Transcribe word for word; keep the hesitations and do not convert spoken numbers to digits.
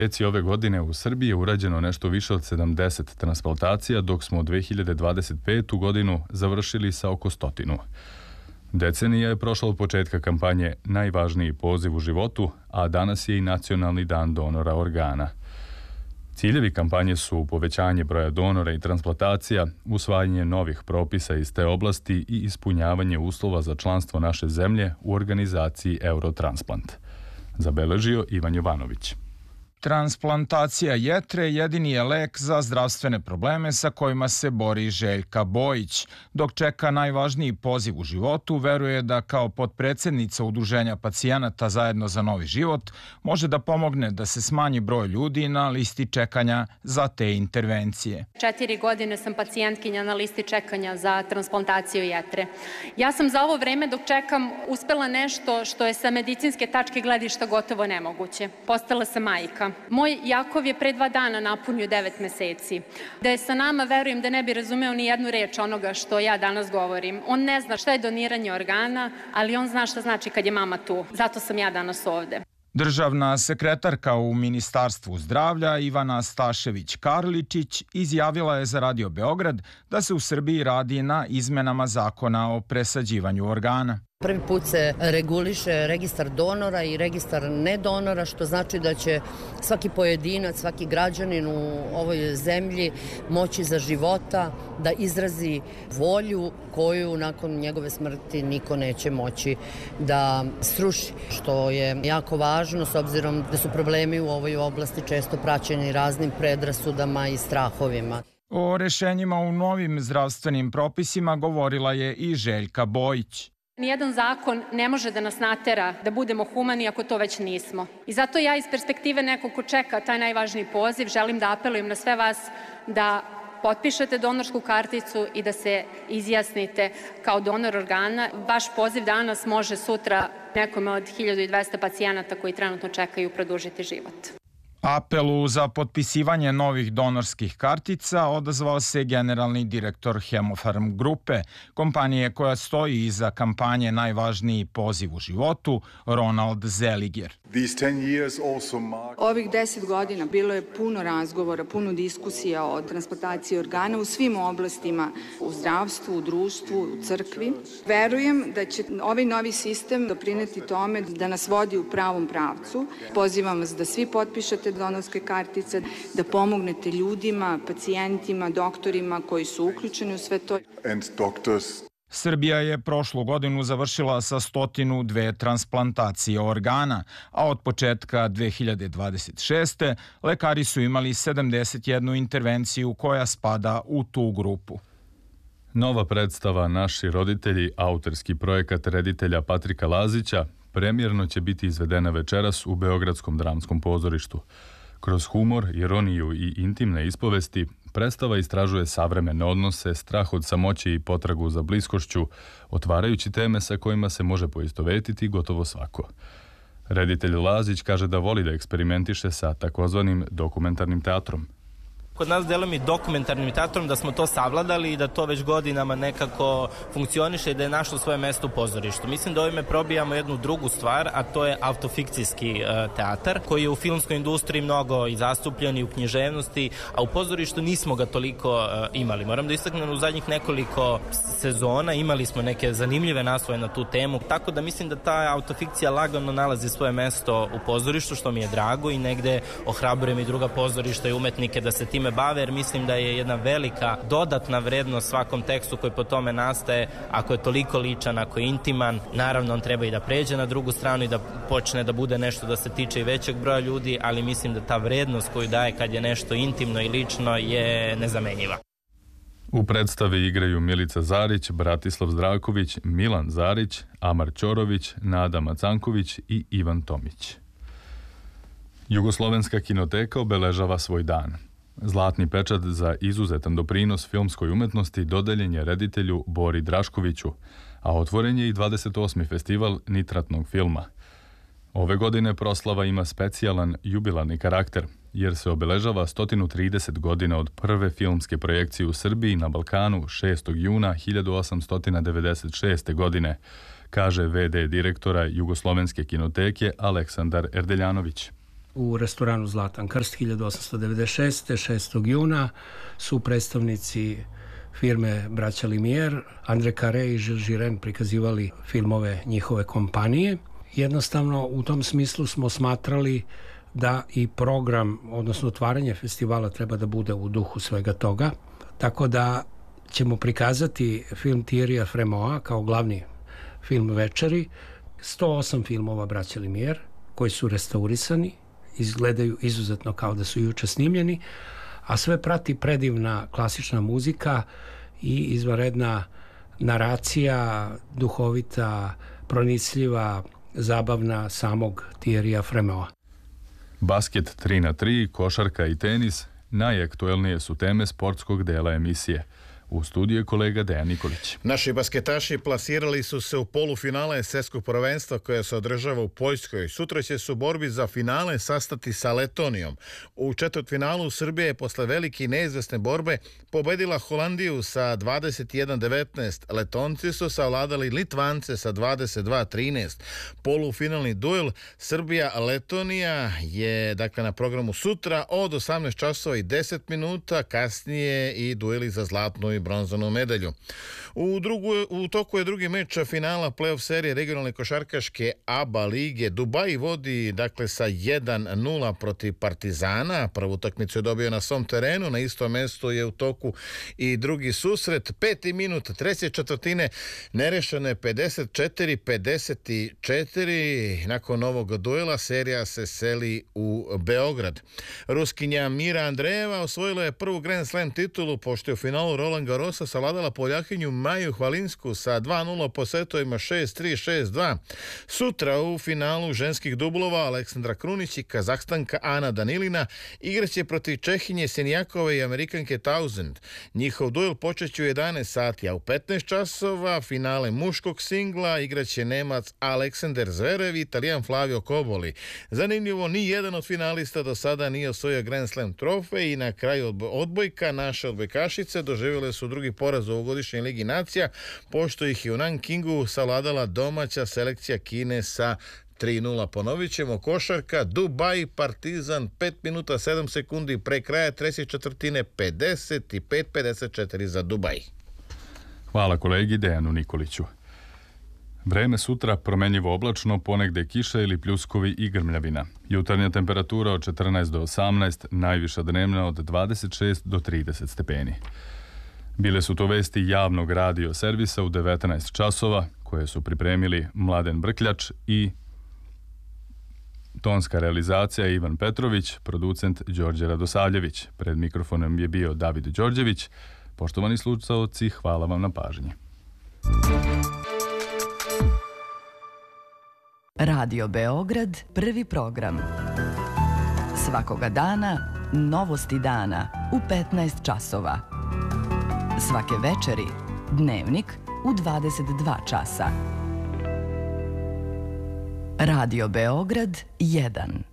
Već ove godine u Srbiji je urađeno nešto više od sedamdeset transplantacija, dok smo dve hiljade dvadeset petu. godinu završili sa oko stotinu. Decenija je prošla od početka kampanje Najvažniji poziv u životu, a danas je i Nacionalni dan donora organa. Ciljevi kampanje su povećanje broja donora i transplantacija, usvajanje novih propisa iz te oblasti i ispunjavanje uslova za članstvo naše zemlje u organizaciji Eurotransplant. Zabeležio Ivan Jovanović. Transplantacija jetre jedini je lek za zdravstvene probleme sa kojima se bori Željka Bojić. Dok čeka najvažniji poziv u životu, veruje da kao potpredsednica Udruženja pacijenata Zajedno za novi život može da pomogne da se smanji broj ljudi na listi čekanja za te intervencije. Četiri godine sam pacijentkinja na listi čekanja za transplantaciju jetre. Ja sam za ovo vreme dok čekam uspela nešto što je sa medicinske tačke gledišta gotovo nemoguće. Postala sam majka. Moj Jakov je pre dva dana napunio devet meseci. Da je sa nama, verujem da ne bi razumeo ni jednu reč onoga što ja danas govorim. On ne zna šta je doniranje organa, ali on zna šta znači kad je mama tu. Zato sam ja danas ovde. Državna sekretarka u Ministarstvu zdravlja Ivana Stašević-Karličić izjavila je za Radio Beograd da se u Srbiji radi na izmenama zakona o presađivanju organa. Prvi put se reguliše registar donora i registar nedonora, što znači da će svaki pojedinac, svaki građanin u ovoj zemlji moći za života da izrazi volju koju nakon njegove smrti niko neće moći da sruši, što je jako važno s obzirom da su problemi u ovoj oblasti često praćeni raznim predrasudama i strahovima. O rešenjima u novim zdravstvenim propisima govorila je i Željka Bojić. Nijedan zakon ne može da nas natera da budemo humani ako to već nismo. I zato ja iz perspektive nekog ko čeka taj najvažniji poziv želim da apelujem na sve vas da potpišete donorsku karticu i da se izjasnite kao donor organa. Vaš poziv danas može sutra nekome od hiljadu dvesta pacijenata koji trenutno čekaju produžiti život. Apelu za potpisivanje novih donorskih kartica odazvao se generalni direktor Hemofarm grupe, kompanije koja stoji iza kampanje Najvažniji poziv u životu, Ronald Zeliger. Ovih deset godina bilo je puno razgovora, puno diskusija o transplantaciji organa u svim oblastima, u zdravstvu, u društvu, u crkvi. Verujem da će ovaj novi sistem doprineti tome da nas vodi u pravom pravcu. Pozivam vas da svi potpišete donorske kartice, da pomognete ljudima, pacijentima, doktorima koji su uključeni u sve to. Srbija je prošlu godinu završila sa stotinu dve transplantacije organa, a od početka dve hiljade dvadeset šeste. lekari su imali sedamdeset jednu intervenciju koja spada u tu grupu. Nova predstava Naši roditelji, autorski projekat reditelja Patrika Lazića, premijerno će biti izvedena večeras u Beogradskom dramskom pozorištu. Kroz humor, ironiju i intimne ispovesti, predstava istražuje savremene odnose, strah od samoće i potragu za bliskošću, otvarajući teme sa kojima se može poistovetiti gotovo svako. Reditelj Lazić kaže da voli da eksperimentiše sa takozvanim dokumentarnim teatrom. Kod nas delom i dokumentarnim teatrom da smo to savladali i da to već godinama nekako funkcioniše i da je našlo svoje mesto u pozorištu. Mislim da ovime probijamo jednu drugu stvar, a to je autofikcijski uh, teatar, koji je u filmskoj industriji mnogo i zastupljen i u književnosti, a u pozorištu nismo ga toliko uh, imali. Moram da istaknem, u zadnjih nekoliko sezona imali smo neke zanimljive naslove na tu temu, tako da mislim da ta autofikcija lagano nalazi svoje mesto u pozorištu, što mi je drago, i negde ohrabrujem i druga pozorišta i umetnike da se time bave, jer mislim da je jedna velika dodatna vrednost svakom tekstu koji po tome nastaje. Ako je toliko ličan, ako je intiman, naravno on treba i da pređe na drugu stranu i da počne da bude nešto da se tiče i većeg broja ljudi, ali mislim da ta vrednost koju daje kad je nešto intimno i lično je nezamenjiva. U predstavi igraju Milica Zarić, Bratislav Zdravković, Milan Zarić, Amar Ćorović, Nada Macanković i Ivan Tomić. Jugoslovenska kinoteka obeležava svoj dan. Zlatni pečat za izuzetan doprinos filmskoj umetnosti dodeljen je reditelju Bori Draškoviću, a otvoren je i dvadeset osmi festival nitratnog filma. Ove godine proslava ima specijalan jubilarni karakter, jer se obeležava sto trideset godina od prve filmske projekcije u Srbiji na Balkanu šestog juna hiljadu osamsto devedeset šeste. godine, kaže ve de direktora Jugoslovenske kinoteke Aleksandar Erdeljanović. u restoranu Zlatan krst hiljadu osamsto devedeset šeste. šestog juna su predstavnici firme Braća Limijer, Andre Carré i Jules Girén prikazivali filmove njihove kompanije. Jednostavno, u tom smislu smo smatrali da i program, odnosno otvaranje festivala treba da bude u duhu svega toga. Tako da ćemo prikazati film Thierrya Frémoa kao glavni film večeri, sto osam filmova Braća Limijer koji su restaurisani, izgledaju izuzetno kao da su juče snimljeni, a sve prati predivna klasična muzika i izvanredna naracija, duhovita, pronicljiva, zabavna samog Thierrya Frémoa. Basket tri na tri, košarka i tenis najaktuelnije su teme sportskog dela emisije. U studiju je kolega Dejan Nikolić. Naši basketaši plasirali su se u polufinale svetskog prvenstva koje se održava u Poljskoj. Sutra će se u borbi za finale sastati sa Letonijom. U četvrtfinalu Srbija je posle velike i neizvesne borbe pobedila Holandiju sa dvadeset jedan devetnaest. Letonci su savladali Litvance sa dvadeset dva trinaest. Polufinalni duel Srbija-Letonija je dakle na programu sutra od osamnaest časova i deset minuta, kasnije i dueli za zlatnu i bronzanu medalju. U, drugu, u toku je drugi meč finala play-off serije regionalne košarkaške A B A lige. Dubai vodi dakle sa jedan nula protiv Partizana. Prvu utakmicu je dobio na svom terenu. Na istom mestu je u toku i drugi susret. Peti minut treće četvrtine nerešeno pedeset četiri pedeset četiri. Nakon ovog duela serija se seli u Beograd. Ruskinja Mira Andreeva osvojila je prvu Grand Slam titulu pošto je u finalu Roland Garrosa savladala Poljakinju Maju Hvalinsku sa dva nula po setovima šest tri šest dva. Sutra u finalu ženskih dublova Aleksandra Krunić i Kazahstanka Ana Danilina igraće protiv Čehinje Senjakove i Amerikanke Tausend. Njihov duel počeće u jedanaest sati, a u petnaest časova finale muškog singla igraće Nemac Aleksander Zverev i Italijan Flavio Koboli. Zanimljivo, ni jedan od finalista do sada nije osvojio Grand Slam trofej i na kraju odbojka naše odbojkašice doživjele su drugi poraz u ovogodišnjoj Ligi nacija, pošto ih je u Nankingu savladala domaća selekcija Kine sa tri nula. Ponovit ćemo košarka, Dubai, Partizan, pet minuta sedam sekundi pre kraja treće četvrtine, pedeset pet pedeset četiri za Dubai. Hvala kolegi Dejanu Nikoliću. Vreme sutra promenljivo oblačno, ponegde kiša ili pljuskovi i grmljavina. Jutarnja temperatura od četrnaest do osamnaest, najviša dnevna od dvadeset šest do trideset stepeni. Bile su to vesti javnog radio servisa u devetnaest časova, koje su pripremili Mladen Brkljač i tonska realizacija Ivan Petrović, producent Đorđe Radosavljević. Pred mikrofonom je bio David Đorđević. Poštovani slušaoci, hvala vam na pažnji. Radio Beograd, prvi program. Svakoga dana, novosti dana u petnaest časova. Svake večeri, dnevnik u dvadeset dva časa. Radio Beograd jedan.